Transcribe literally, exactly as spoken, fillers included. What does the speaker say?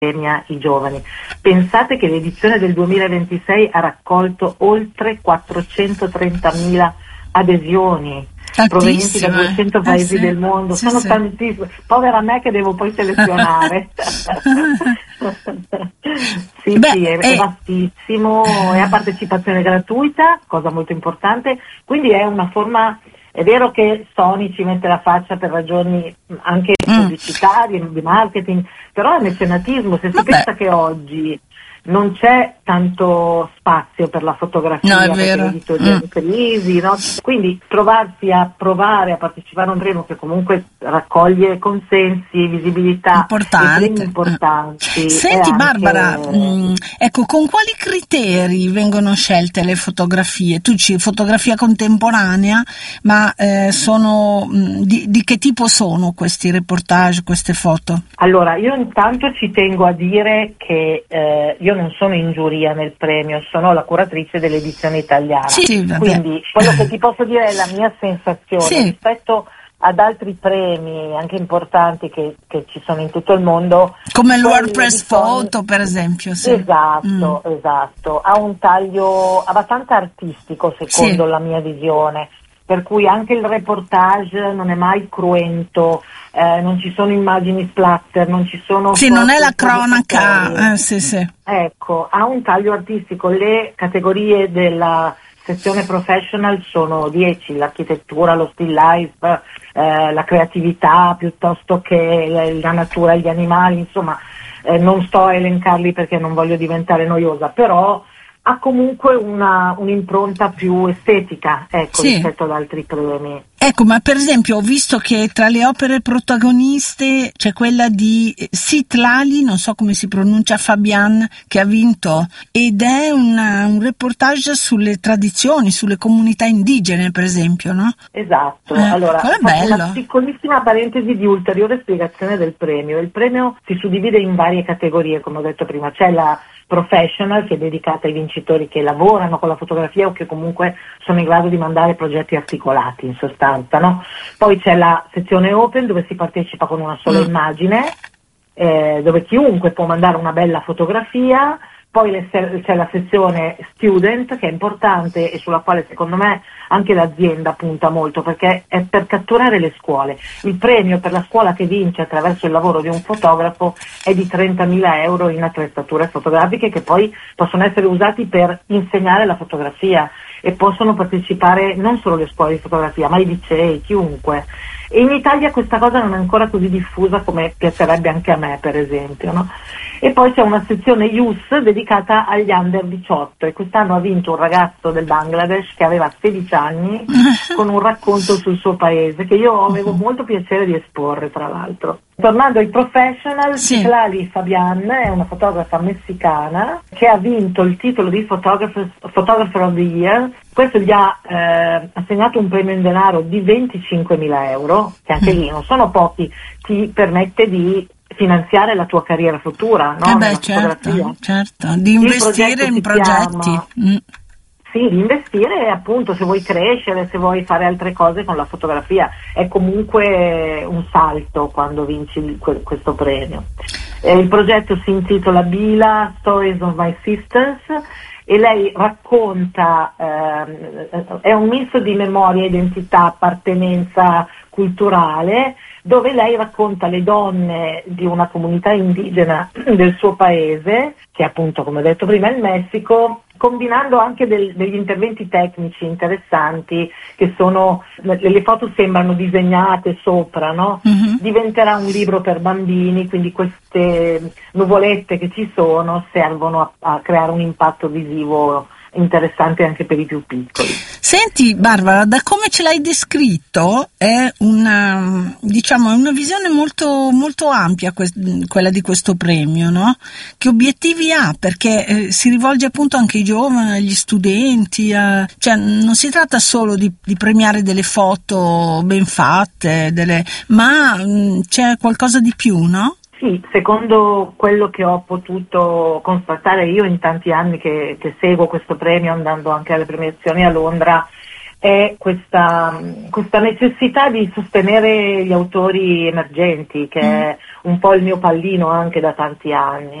premia i giovani. Pensate che l'edizione del duemilaventisei ha raccolto oltre quattrocentotrentamila adesioni provenienti da duecento eh, paesi sì. del mondo. Sì, Sono sì. tantissime, povera me che devo poi selezionare. sì, Beh, sì, è, è eh. vastissimo, è a partecipazione gratuita, cosa molto importante, quindi è una forma. È vero che Sony ci mette la faccia per ragioni anche Mm. pubblicitarie, di marketing, però è mecenatismo. Se si Vabbè. pensa che oggi non c'è tanto spazio per la fotografia, No, è perché vero. l'editoria è in Mm. crisi, no? Quindi trovarsi a provare a partecipare a un premio che comunque raccoglie consensi, visibilità Importante. e premi importanti. Senti è anche... Barbara, mh, ecco, con quali criteri vengono scelte le fotografie? Tu dici fotografia contemporanea, ma eh, sono mh, di, di che tipo sono questi reportage, queste foto? Allora, io intanto ci tengo a dire che eh, io non sono in giuria nel premio, sono la curatrice dell'edizione italiana. Sì, sì, vabbè. Quindi quello che ti posso dire è la mia sensazione Sì. rispetto ad altri premi anche importanti che, che ci sono in tutto il mondo. Come il quello World Press di Sony- Photo, per esempio. Sì. Esatto, Mm. esatto. Ha un taglio abbastanza artistico secondo Sì. la mia visione, per cui anche il reportage non è mai cruento, eh, non ci sono immagini splatter, non ci sono... Sì, non è la foto provocatorie. cronaca. Eh, sì, sì. Ecco, ha un taglio artistico. Le categorie della sezione professional sono dieci: l'architettura, lo still life, eh, la creatività piuttosto che la natura e gli animali, insomma, eh, non sto a elencarli perché non voglio diventare noiosa, però ha comunque una, un'impronta più estetica, ecco, Sì. rispetto ad altri premi. Ecco, ma per esempio ho visto che tra le opere protagoniste c'è quella di Citlali, non so come si pronuncia, Fabian, che ha vinto, ed è una, un reportage sulle tradizioni, sulle comunità indigene, per esempio, no? Esatto, Eh, allora quello è faccio bello. una piccolissima parentesi di ulteriore spiegazione del premio. Il premio si suddivide in varie categorie, come ho detto prima. C'è la professional, che è dedicata ai vincitori che lavorano con la fotografia o che comunque sono in grado di mandare progetti articolati, in sostanza, no? Poi c'è la sezione open, dove si partecipa con una sola Mm. immagine, eh, dove chiunque può mandare una bella fotografia. Poi le se- c'è la sezione student, che è importante e sulla quale secondo me anche l'azienda punta molto, perché è per catturare le scuole. Il premio per la scuola che vince attraverso il lavoro di un fotografo è di trentamila euro in attrezzature fotografiche, che poi possono essere usati per insegnare la fotografia, e possono partecipare non solo le scuole di fotografia, ma i licei, chiunque. E in Italia questa cosa non è ancora così diffusa come piacerebbe anche a me, per esempio, no? E poi c'è una sezione Youth dedicata agli under diciotto, e quest'anno ha vinto un ragazzo del Bangladesh che aveva sedici anni con un racconto sul suo paese, che io avevo molto piacere di esporre, tra l'altro. Tornando ai professional, Sì. Citlali Fabian è una fotografa messicana che ha vinto il titolo di Photographer, Photographer of the Year. Questo gli ha eh, assegnato un premio in denaro di venticinquemila euro, che anche lì non sono pochi, ti permette di finanziare la tua carriera futura, no? Eh beh, Nella certo, fotografia. certo, di Il investire progetto in si progetti. chiama- Mm. Sì, di investire, appunto, se vuoi crescere, se vuoi fare altre cose con la fotografia. È comunque un salto quando vinci il- que- questo premio. Eh, il progetto si intitola Bila, Stories of My Sisters, e lei racconta, ehm, è un misto di memoria, identità, appartenenza culturale, dove lei racconta le donne di una comunità indigena del suo paese, che appunto, come ho detto prima, è il Messico, combinando anche del- degli interventi tecnici interessanti, che sono, le, le foto sembrano disegnate sopra, no? Mhm. Diventerà un libro per bambini, quindi queste nuvolette che ci sono servono a, a creare un impatto visivo interessante anche per i più piccoli. Senti Barbara, da come ce l'hai descritto è una, diciamo, è una visione molto, molto ampia que- quella di questo premio, no? Che obiettivi ha? Perché eh, si rivolge appunto anche ai giovani, agli studenti, a, cioè non si tratta solo di, di premiare delle foto ben fatte, delle, ma mh, c'è qualcosa di più, no? Sì, secondo quello che ho potuto constatare io in tanti anni che, che seguo questo premio, andando anche alle premiazioni a Londra, è questa, questa necessità di sostenere gli autori emergenti, che è un po' il mio pallino anche da tanti anni.